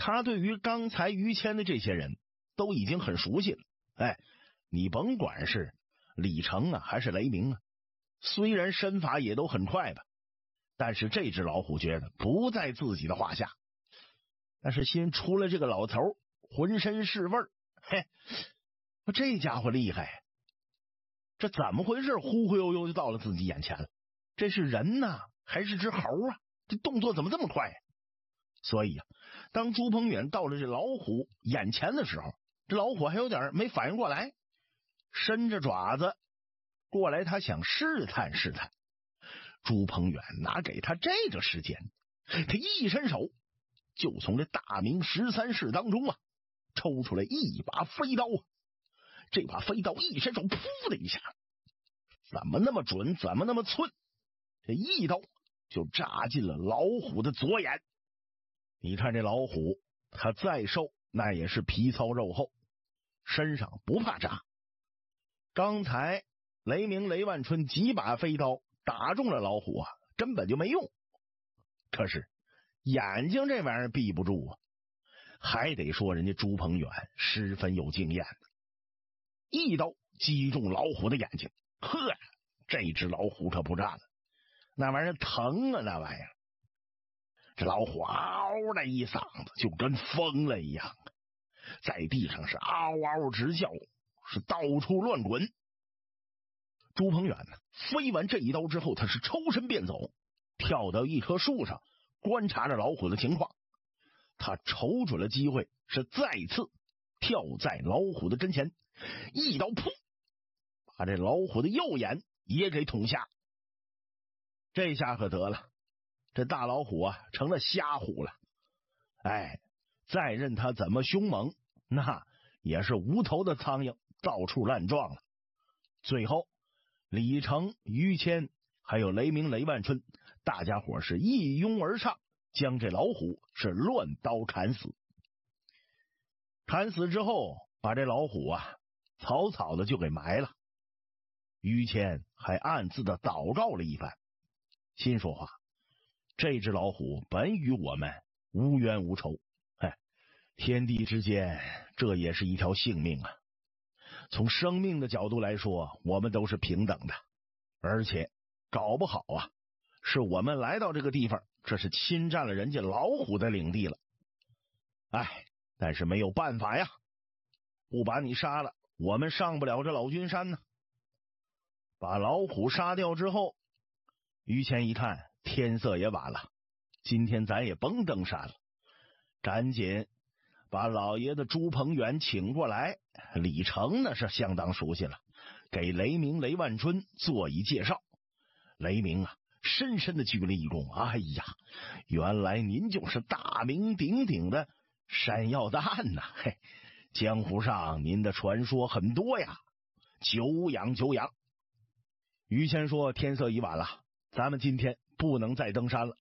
他对于刚才于谦的这些人都已经很熟悉了。你甭管是李成啊还是雷鸣啊，虽然身法也都很快吧，但是这只老虎觉得不在自己的话下。但是新出了这个老头，浑身是味儿，这家伙厉害，这怎么回事？忽忽悠悠就到了自己眼前了。这是人呢还是只猴啊？这动作怎么这么快？所以当朱鹏远到了这老虎眼前的时候，这老虎还有点没反应过来，伸着爪子过来，他想试探试探。朱鹏远哪给他这个时间？他一伸手就从这大明13式当中抽出来一把飞刀。这把飞刀一伸手，噗的一下，怎么那么准，怎么那么寸？这一刀就扎进了老虎的左眼。你看这老虎，他再瘦那也是皮糙肉厚，身上不怕扎。刚才雷鸣雷万春几把飞刀打中了老虎根本就没用。可是眼睛这玩意儿避不住还得说人家朱鹏远十分有经验，一刀击中老虎的眼睛。这只老虎可不战了，那玩意儿疼啊，那玩意儿。这老虎嗷的一嗓子就跟疯了一样，在地上是嗷嗷直叫，是到处乱滚。朱鹏远呢，飞完这一刀之后，他是抽身便走，跳到一棵树上观察着老虎的情况。他瞅准了机会，是再次跳在老虎的跟前，一刀噗，把这老虎的右眼也给捅下。这下可得了，这大老虎成了瞎虎了。再任他怎么凶猛，那也是无头的苍蝇到处乱撞了。最后李成、于谦还有雷鸣雷万春，大家伙是一拥而上，将这老虎是乱刀砍死。砍死之后，把这老虎草草的就给埋了。于谦还暗自的祷告了一番，心说话，这只老虎本与我们无冤无仇，天地之间这也是一条性命啊。从生命的角度来说，我们都是平等的，而且搞不好是我们来到这个地方，这是侵占了人家老虎的领地了。但是没有办法呀，不把你杀了，我们上不了这老君山呢。把老虎杀掉之后，于谦一看天色也晚了，今天咱也甭登山了，赶紧把老爷子朱鹏远请过来。李成呢是相当熟悉了，给雷鸣雷万春做一介绍。雷鸣深深的鞠了一躬，原来您就是大名鼎鼎的山药蛋呐！江湖上您的传说很多呀，久仰久仰。于谦说，天色已晚了，咱们今天不能再登山了。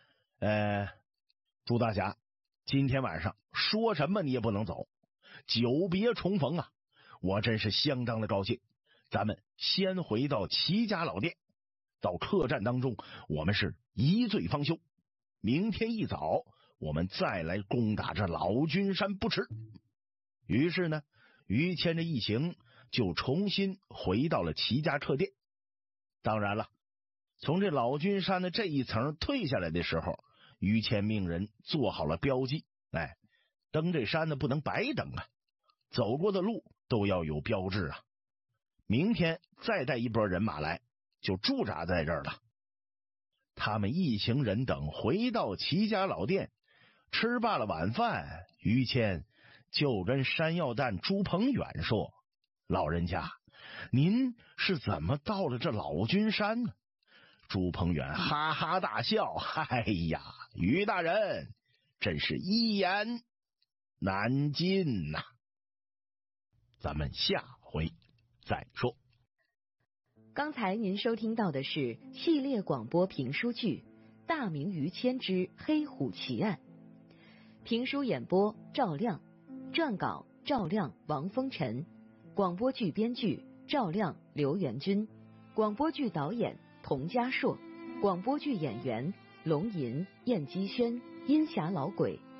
朱大侠，今天晚上说什么你也不能走，久别重逢我真是相当的高兴。咱们先回到齐家老店，到客栈当中我们是一醉方休，明天一早我们再来攻打这老君山不迟。于是呢，于谦这一行就重新回到了齐家客店。当然了，从这老君山的这一层退下来的时候，于谦命人做好了标记。登这山呢不能白登走过的路都要有标志明天再带一波人马来，就驻扎在这儿了。他们一行人等回到齐家老店，吃罢了晚饭，于谦就跟山药蛋朱鹏远说，老人家，您是怎么到了这老君山呢？朱鹏远哈哈大笑，于大人真是一言难尽呐。咱们下回再说。 刚才您收听到的是系列广播评书剧《大明于谦之黑虎奇案》，评书演播赵亮，撰稿赵亮、王风尘，广播剧编剧赵亮、刘元军，广播剧导演童家硕，广播剧演员龙吟、燕姬轩、阴霞老鬼。